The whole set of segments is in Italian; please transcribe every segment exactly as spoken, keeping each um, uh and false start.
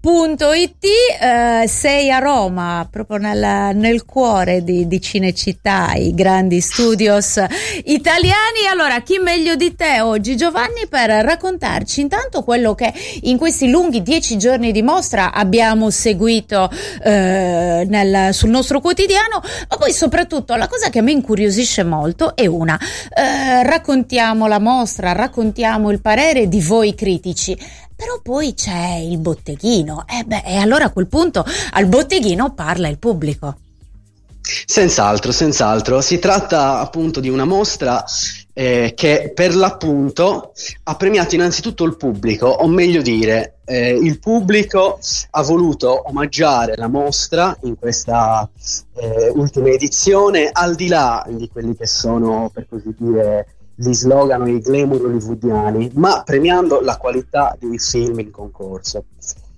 punto it. Eh, sei a Roma, proprio nel, nel cuore di, di Cinecittà, i grandi studios italiani. Allora, chi meglio di te oggi, Giovanni, per raccontarci intanto quello che in questi lunghi dieci giorni di mostra abbiamo seguito eh, nel, sul nostro quotidiano, ma poi soprattutto la cosa che a me incuriosisce molto è una, eh, raccontiamo la mostra, raccontiamo il parere di voi critici, però poi c'è il botteghino, e eh beh, e allora a quel punto al botteghino parla il pubblico. Senz'altro, senz'altro. Si tratta appunto di una mostra eh, che per l'appunto ha premiato innanzitutto il pubblico, o meglio dire, eh, il pubblico ha voluto omaggiare la mostra in questa eh, ultima edizione, al di là di quelli che sono, per così dire, gli slogan o i glamour hollywoodiani, ma premiando la qualità dei film in concorso.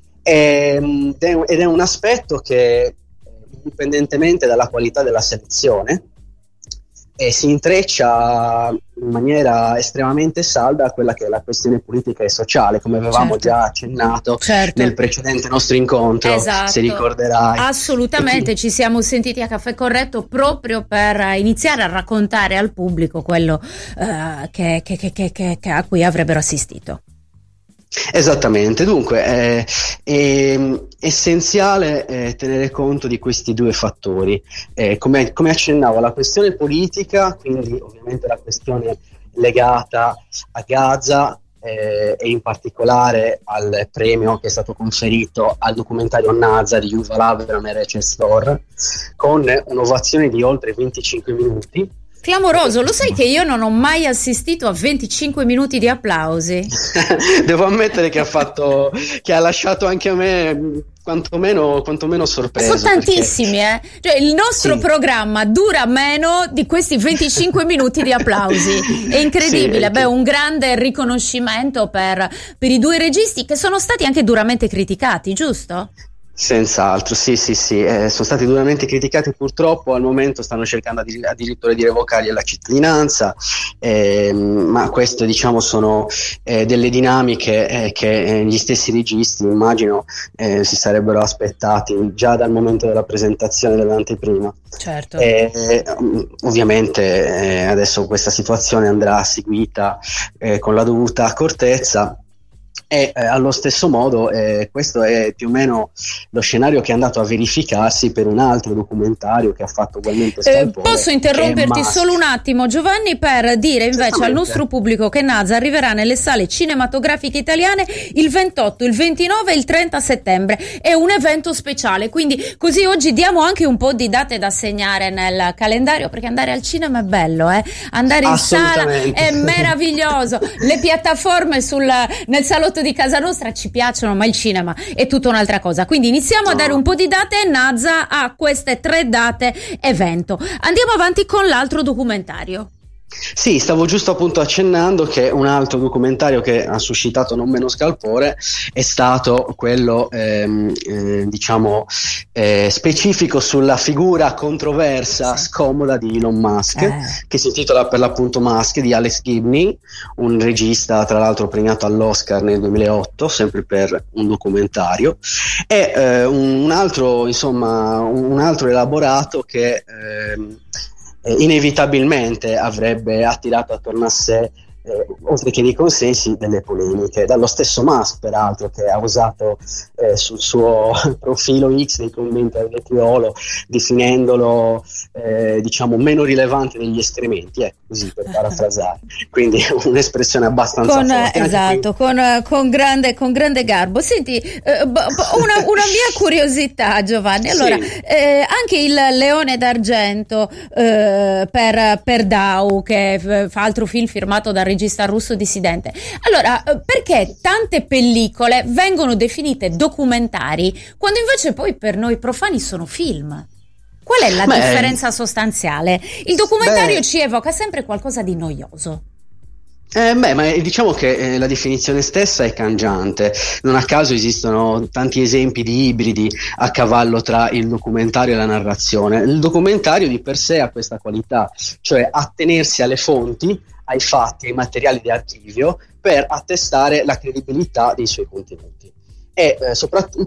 E, ed è un aspetto che, indipendentemente dalla qualità della selezione, e si intreccia in maniera estremamente salda a quella che è la questione politica e sociale, come avevamo certo. già accennato certo. nel precedente nostro incontro, esatto. se ricorderai. Assolutamente, quindi ci siamo sentiti a Caffè Corretto proprio per iniziare a raccontare al pubblico quello uh, che, che, che, che, che a cui avrebbero assistito. Esattamente, dunque è, è essenziale eh, tenere conto di questi due fattori, eh, come, come accennavo, la questione politica, quindi ovviamente la questione legata a Gaza eh, e in particolare al premio che è stato conferito al documentario Nazar di Yuval Abraham e Rachel Storr, con un'ovazione di oltre venticinque minuti. Clamoroso, lo sai che io non ho mai assistito a venticinque minuti di applausi? Devo ammettere che ha fatto, che ha lasciato anche a me quantomeno, quantomeno sorpreso. Sono tantissimi, perché... eh? Cioè il nostro sì. programma dura meno di questi venticinque minuti di applausi. È incredibile, sì, beh, un grande riconoscimento per, per i due registi che sono stati anche duramente criticati, giusto? Senz'altro, sì, sì, sì, eh, sono stati duramente criticati, purtroppo al momento stanno cercando addirittura di revocargli la cittadinanza, eh, ma queste diciamo sono eh, delle dinamiche eh, che eh, gli stessi registi immagino eh, si sarebbero aspettati già dal momento della presentazione dell'anteprima. Certo. Eh, ovviamente eh, adesso questa situazione andrà seguita eh, con la dovuta accortezza. E eh, allo stesso modo eh, questo è più o meno lo scenario che è andato a verificarsi per un altro documentario che ha fatto ugualmente scalpore. Eh, posso interromperti solo un attimo, Giovanni, per dire invece al nostro pubblico che Nazar arriverà nelle sale cinematografiche italiane il ventotto, il ventinove e il trenta settembre. È un evento speciale, quindi così oggi diamo anche un po' di date da segnare nel calendario, perché andare al cinema è bello, eh? Andare in sala è meraviglioso. Le piattaforme sul, nel salotto di casa nostra ci piacciono, ma il cinema è tutta un'altra cosa. Quindi iniziamo a dare un po' di date. Nazza ha queste tre date evento. Andiamo avanti con l'altro documentario. Sì, stavo giusto appunto accennando che un altro documentario che ha suscitato non meno scalpore è stato quello ehm, eh, diciamo eh, specifico sulla figura controversa, sì. scomoda di Elon Musk, eh. che si intitola per l'appunto Musk, di Alex Gibney, un regista tra l'altro premiato all'Oscar nel duemilaotto sempre per un documentario, e eh, un altro insomma un altro elaborato che ehm, inevitabilmente avrebbe attirato attorno a sé, eh, oltre che dei consensi, delle polemiche, dallo stesso Musk peraltro, che ha usato eh, sul suo profilo X dei commenti al vetriolo, definendolo eh, diciamo meno rilevante degli escrementi, ecco, così per parafrasare, quindi un'espressione abbastanza con, forte, esatto, con, con grande con grande garbo. Senti, eh, una, una mia curiosità, Giovanni, allora sì. eh, anche il Leone d'Argento eh, per, per Dau, che fa altro film firmato dal regista russo dissidente, allora perché tante pellicole vengono definite documentari quando invece poi per noi profani sono film? Qual è la beh, differenza sostanziale? Il documentario beh, ci evoca sempre qualcosa di noioso. Eh, beh, ma diciamo che eh, la definizione stessa è cangiante. Non a caso esistono tanti esempi di ibridi a cavallo tra il documentario e la narrazione. Il documentario di per sé ha questa qualità, cioè attenersi alle fonti, ai fatti, ai materiali di archivio per attestare la credibilità dei suoi contenuti. E eh, soprattutto